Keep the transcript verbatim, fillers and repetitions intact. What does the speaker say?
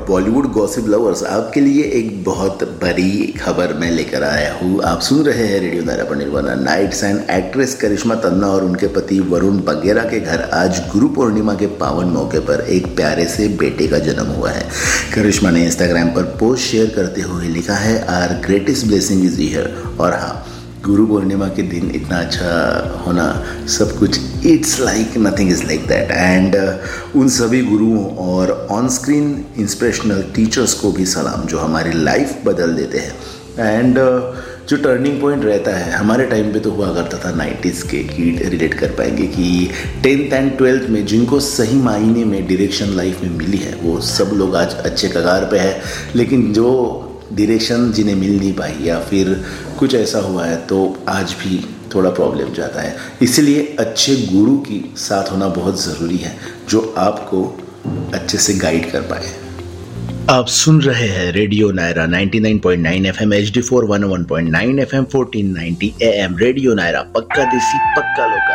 Bollywood gossip lovers, आपके लिए एक बहुत बड़ी खबर मैं लेकर आया हूँ। आप सुन रहे हैं रेडियो नायरा पर nirvana nights and actress Karishma Tanna और उनके पति वरुण बगेरा के घर आज गुरु पूर्णिमा के पावन मौके पर एक प्यारे से बेटे का जन्म हुआ है। करिश्मा ने इंस्टाग्राम पर पोस्ट शेयर करते हुए लिखा है, are greatest blessing is here. और हाँ, गुरु पूर्णिमा के दिन इतना अच्छा होना सब कुछ, it's like nothing is like that. And उन सभी गुरुओं और ऑन स्क्रीन इंस्पिरेशनल टीचर्स को भी सलाम जो हमारी लाइफ बदल देते हैं। एंड uh, जो टर्निंग पॉइंट रहता है, हमारे टाइम पे तो हुआ करता था नाइन्टीज़ के, कि रिलेट कर पाएंगे कि टेंथ एंड ट्वेल्थ में जिनको सही मायने में डायरेक्शन लाइफ में मिली है वो सब लोग आज अच्छे कगार पे है, लेकिन जो डायरेक्शन जिन्हें मिल नहीं पाई या फिर कुछ ऐसा हुआ है तो आज भी थोड़ा प्रॉब्लम जाता है। इसलिए अच्छे गुरु की साथ होना बहुत ज़रूरी है जो आपको अच्छे से गाइड कर पाए। आप सुन रहे हैं रेडियो नायरा निन्यानवे point now FM, H D four one O one point nine FM, fourteen ninety am. Radio Naira, पक्का देसी पक्का लोकल।